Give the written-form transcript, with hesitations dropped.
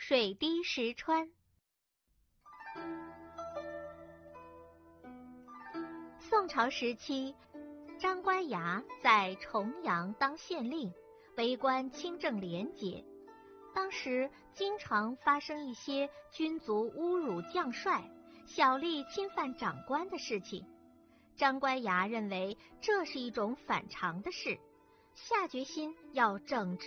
水滴石穿。宋朝时期，张乖崖在重阳当县令，为官清正廉洁。当时经常发生一些军卒侮辱将帅、小吏侵犯长官的事情。张乖崖认为这是一种反常的事，下决心要整治